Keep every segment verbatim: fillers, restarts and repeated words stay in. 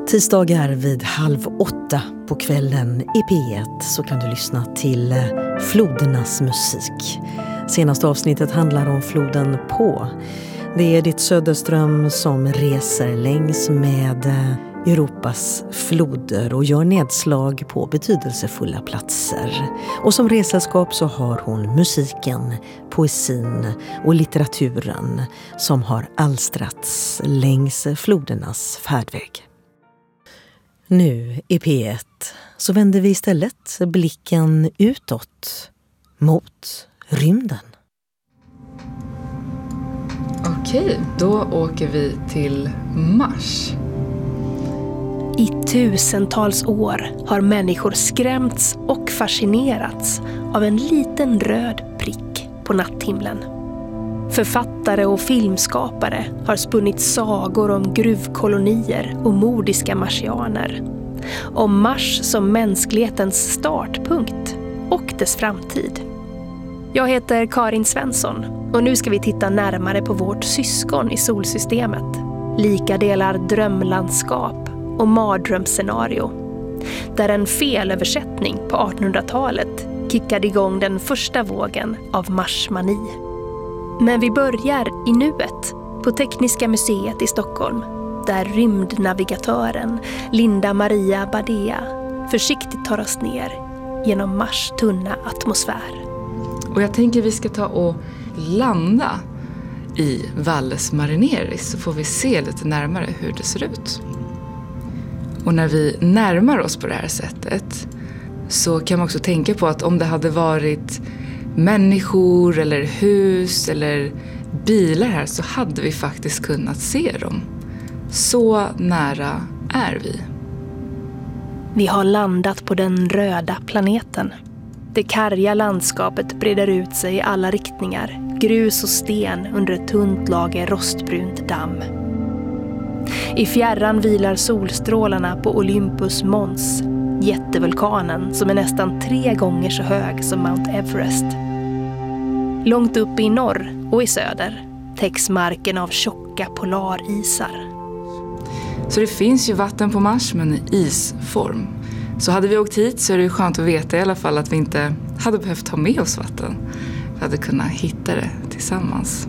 Tisdagar vid halv åtta på kvällen i P ett så kan du lyssna till Flodernas musik. Senaste avsnittet handlar om floden På. Det är ditt Söderström som reser längs med Europas floder och gör nedslag på betydelsefulla platser. Och som resällskap så har hon musiken, poesin och litteraturen som har alstrats längs flodernas färdväg. Nu i P ett så vänder vi istället blicken utåt mot rymden. Okej, då åker vi till Mars. I tusentals år har människor skrämts och fascinerats av en liten röd prick på natthimlen. Författare och filmskapare har spunnit sagor om gruvkolonier och mordiska marsianer. Om Mars som mänsklighetens startpunkt och dess framtid. Jag heter Karin Svensson och nu ska vi titta närmare på vårt syskon i solsystemet. Lika delar drömlandskap och mardrömsscenario. Där en felöversättning på artonhundratalet kickade igång den första vågen av marsmani. Men vi börjar i nuet på Tekniska museet i Stockholm. Där rymdnavigatören Linda Maria Badea försiktigt tar oss ner genom Mars tunna atmosfär. Och jag tänker vi ska ta och landa i Valles Marineris så får vi se lite närmare hur det ser ut. Och när vi närmar oss på det här sättet så kan man också tänka på att om det hade varit människor eller hus eller bilar här så hade vi faktiskt kunnat se dem. Så nära är vi. Vi har landat på den röda planeten. Det karga landskapet breder ut sig i alla riktningar. Grus och sten under ett tunt lager rostbrunt damm. I fjärran vilar solstrålarna på Olympus Mons, jättevulkanen som är nästan tre gånger så hög som Mount Everest. Långt upp i norr och i söder täcks marken av tjocka polarisar. Så det finns ju vatten på Mars men i isform. Så hade vi åkt hit så är det skönt att veta i alla fall att vi inte hade behövt ta med oss vatten. Vi hade kunnat hitta det tillsammans.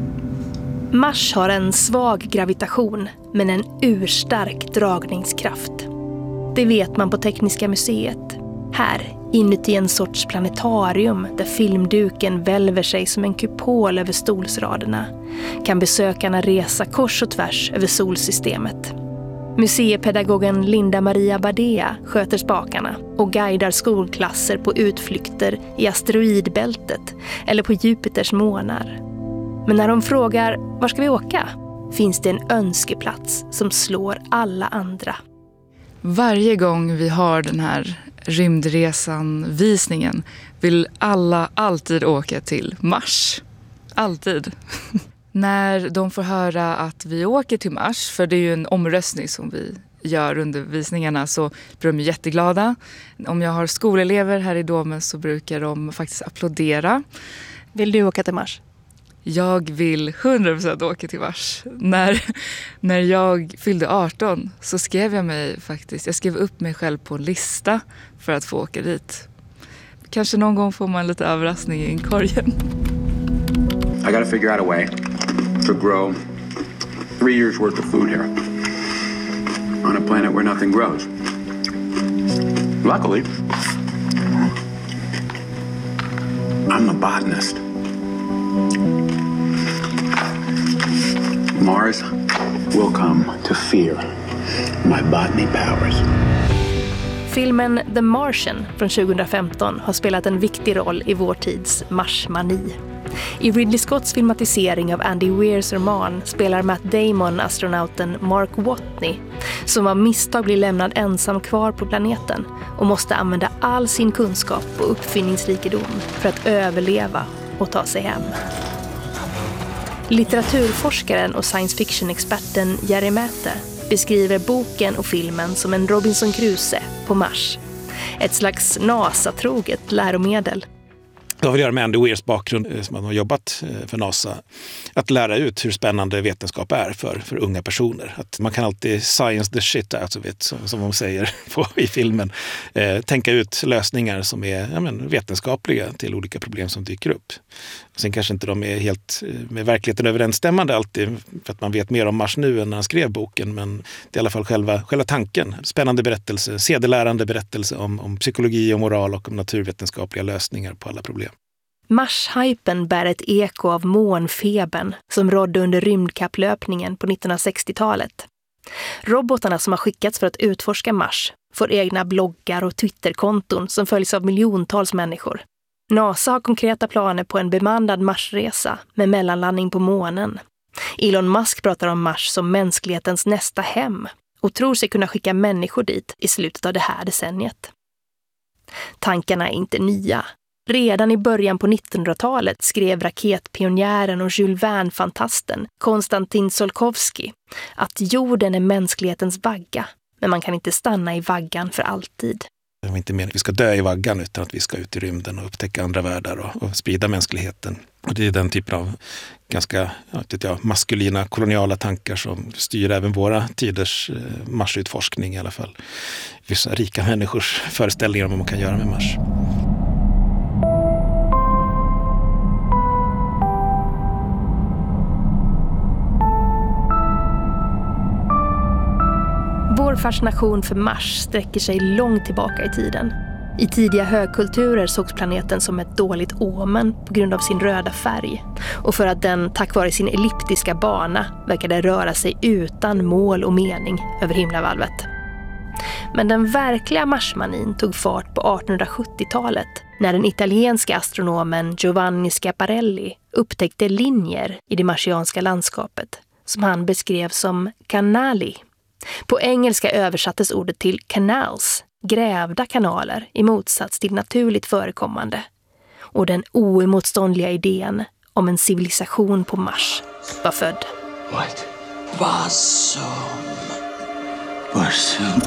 Mars har en svag gravitation men en urstark dragningskraft. Det vet man på Tekniska museet. Här, inuti en sorts planetarium där filmduken välver sig som en kupol över stolsraderna, kan besökarna resa kors och tvärs över solsystemet. Museipedagogen Linda Maria Badea sköter spakarna och guidar skolklasser på utflykter i asteroidbältet eller på Jupiters månar. Men när de frågar var ska vi åka finns det en önskeplats som slår alla andra. Varje gång vi har den här rymdresan-visningen vill alla alltid åka till Mars. Alltid. När de får höra att vi åker till Mars, för det är ju en omröstning som vi gör under visningarna, så blir de jätteglada. Om jag har skolelever här i Domen så brukar de faktiskt applådera. Vill du åka till Mars? Jag vill hundra procent åka till Mars. När, när jag fyllde arton så skrev jag mig faktiskt, jag skrev upp mig själv på en lista för att få åka dit. Kanske någon gång får man lite överraskning i inkorgen. I gotta figure out a way to grow three years worth of food here on a planet where nothing grows. Luckily, I'm a botanist. Mars will come to fear my botany powers. Filmen The Martian från tjugohundrafemton har spelat en viktig roll i vår tids marsmani. I Ridley Scotts filmatisering av Andy Weirs roman spelar Matt Damon astronauten Mark Watney som av misstag blir lämnad ensam kvar på planeten och måste använda all sin kunskap och uppfinningsrikedom för att överleva och ta sig hem. Litteraturforskaren och science fiction-experten Jerry Mäte beskriver boken och filmen som en Robinson Crusoe på Mars. Ett slags NASA-troget läromedel. Det har väl att göra med Andy Weirs bakgrund som har jobbat för NASA. Att lära ut hur spännande vetenskap är för, för unga personer. Att man kan alltid science the shit out of it, som, som de säger på, i filmen. Eh, tänka ut lösningar som är ja, men, vetenskapliga till olika problem som dyker upp. Sen kanske inte de är helt med verkligheten överensstämmande alltid, för att man vet mer om Mars nu än när han skrev boken. Men det är i alla fall själva, själva tanken. Spännande berättelse, sedelärande berättelse om, om psykologi och moral och om naturvetenskapliga lösningar på alla problem. Mars-hypen bär ett eko av månfebern som rådde under rymdkapplöpningen på nittonhundrasextiotalet. Robotarna som har skickats för att utforska Mars får egna bloggar och Twitterkonton som följs av miljontals människor. NASA har konkreta planer på en bemannad Marsresa med mellanlandning på månen. Elon Musk pratar om Mars som mänsklighetens nästa hem och tror sig kunna skicka människor dit i slutet av det här decenniet. Tankarna är inte nya. Redan i början på nittonhundratalet skrev raketpionjären och Jules Verne-fantasten Konstantin Tsiolkovsky att jorden är mänsklighetens vagga, men man kan inte stanna i vaggan för alltid. Det är inte meningen att vi ska dö i vaggan utan att vi ska ut i rymden och upptäcka andra världar och, och sprida mänskligheten. Och det är den typen av ganska ja, jag, maskulina koloniala tankar som styr även våra tiders eh, marsutforskning i alla fall. Vissa rika människors föreställningar om vad man kan göra med Mars. Vår fascination för Mars sträcker sig långt tillbaka i tiden. I tidiga högkulturer sågs planeten som ett dåligt omen på grund av sin röda färg och för att den tack vare sin elliptiska bana verkade röra sig utan mål och mening över himlavalvet. Men den verkliga marsmanin tog fart på artonhundrasjuttiotalet när den italienska astronomen Giovanni Schiaparelli upptäckte linjer i det marsianska landskapet som han beskrev som canali. På engelska översattes ordet till canals, grävda kanaler i motsats till naturligt förekommande. Och den oemotståndliga idén om en civilisation på Mars var född. What? Vasum. Vasum.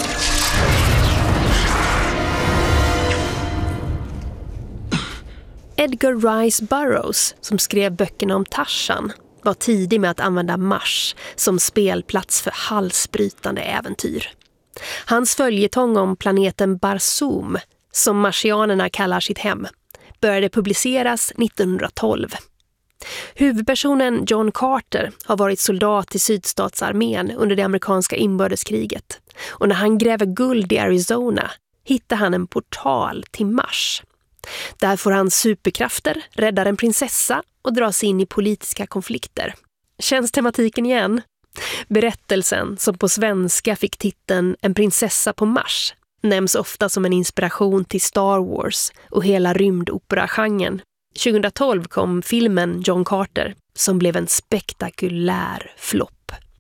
Edgar Rice Burroughs, som skrev böckerna om Tarzan, var tidig med att använda Mars som spelplats för halsbrytande äventyr. Hans följetong om planeten Barsoom, som marsianerna kallar sitt hem, började publiceras nittonhundratolv. Huvudpersonen John Carter har varit soldat i sydstatsarmén under det amerikanska inbördeskriget. Och när han gräver guld i Arizona hittar han en portal till Mars. Där får han superkrafter, räddar en prinsessa och dras in i politiska konflikter. Känns tematiken igen? Berättelsen, som på svenska fick titeln En prinsessa på Mars, nämns ofta som en inspiration till Star Wars och hela rymdopera-genren. tjugohundratolv kom filmen John Carter, som blev en spektakulär flopp.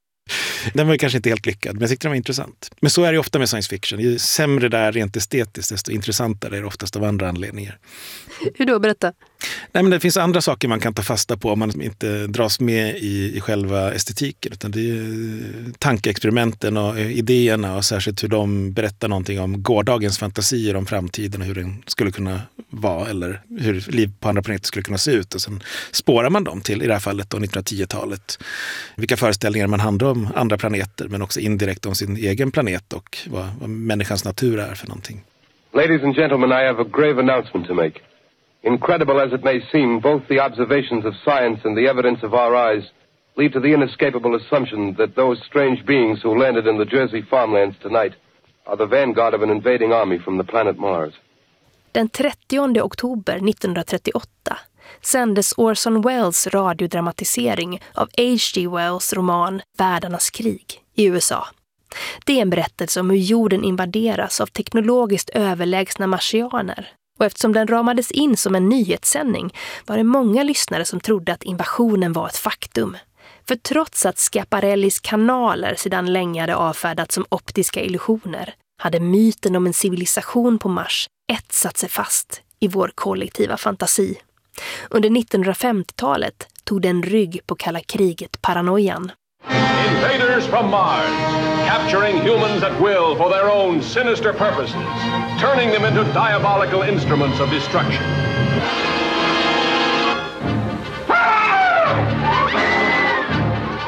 Den var kanske inte helt lyckad, men jag tyckte den var intressant. Men så är det ofta med science fiction. Ju sämre där rent estetiskt, desto intressantare är det oftast av andra anledningar. Hur då? Berätta. Nej, men det finns andra saker man kan ta fasta på om man inte dras med i, i själva estetiken. Utan det är tankeexperimenten och idéerna och särskilt hur de berättar någonting om gårdagens fantasier om framtiden och hur den skulle kunna vara eller hur liv på andra planeter skulle kunna se ut. Och sen spårar man dem till, i det här fallet, då nittonhundratiotalet. Vilka föreställningar man handlar om andra planeter men också indirekt om sin egen planet och vad, vad människans natur är för någonting. Ladies and gentlemen, I have a grave announcement to make. Incredible as it may seem, both the observations of science and the evidence of our eyes lead to the inescapable assumption that those strange beings who landed in the Jersey farmlands tonight are the vanguard of an invading army from the planet Mars. Den trettionde oktober nittonhundratrettioåtta sändes Orson Welles radiodramatisering av H G Wells roman Världarnas krig i U S A. Det är en berättelse om hur jorden invaderas av teknologiskt överlägsna marsianer. Och eftersom den ramades in som en nyhetssändning var det många lyssnare som trodde att invasionen var ett faktum. För trots att Schiaparellis kanaler sedan länge hade avfärdats som optiska illusioner hade myten om en civilisation på Mars etsat sig fast i vår kollektiva fantasi. Under nittonhundrafemtiotalet tog den rygg på kalla kriget-paranoian. Invaders from Mars, capturing humans at will for their own sinister purposes, turning them into diabolical instruments of destruction.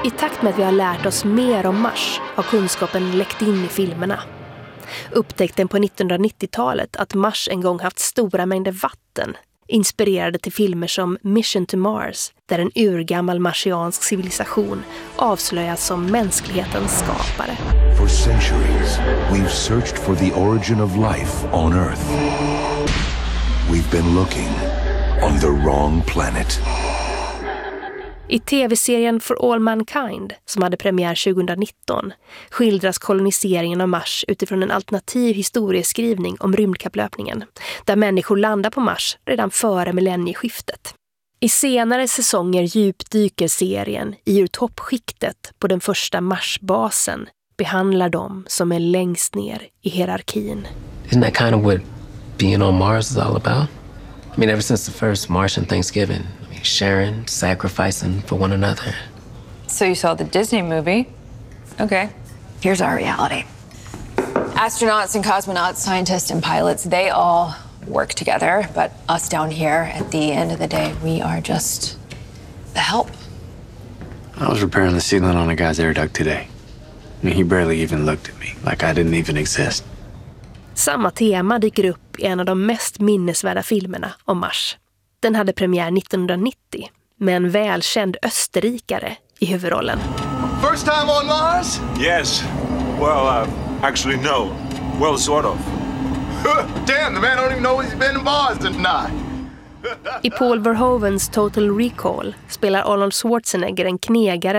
I takt med att vi har lärt oss mer om Mars har kunskapen läckt in i filmerna. Upptäckten på nittonhundranittiotalet att Mars en gång haft stora mängder vatten inspirerade till filmer som Mission to Mars, där en urgammal marsiansk civilisation avslöjas som mänsklighetens skapare. For centuries, we've searched for the origin of life on Earth. We've been looking on the wrong planet. I tv-serien For All Mankind, som hade premiär tjugonitton, skildras koloniseringen av Mars utifrån en alternativ historieskrivning om rymdkapplöpningen, där människor landar på Mars redan före millennieskiftet. I senare säsonger djupdyker serien i ur toppskiktet på den första Marsbasen, behandlar dem som är längst ner i hierarkin. Isn't that kind of what being on Mars is all about? I mean, ever since the first Martian Thanksgiving, I mean, sharing, sacrificing for one another. So you saw the Disney movie. Okay. Here's our reality. Astronauts and cosmonauts, scientists and pilots, they all work together, but us down here, at the end of the day, we are just the help. I was repairing the sealant on a guy's air duct today. I mean, he barely even looked at me, like I didn't even exist. Samma tema dyker upp i en av de mest minnesvärda filmerna om Mars. Den hade premiär nittonhundranittio med en välkänd österrikare i huvudrollen. First time on Mars? Yes. Well, uh, actually no. Well, sort of. Damn, the man don't even know he's been to Mars or not. I Paul Verhovens Total Recall spelar Arnold Schwarzenegger en knegare